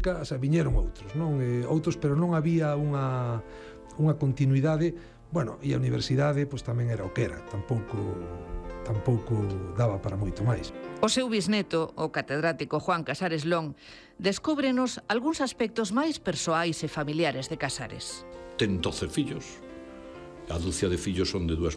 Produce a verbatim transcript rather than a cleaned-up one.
nunca, o sea, viñeron outros, non? E, outros, pero non había unha, unha continuidade, bueno, e a universidade, pois tamén era o que era, tampouco, tampouco daba para moito máis. O seu bisneto, o catedrático Juan Casares Lón, descúbrenos algúns aspectos máis persoais e familiares de Casares. Ten doce fillos, a dúcia de fillos son de dúas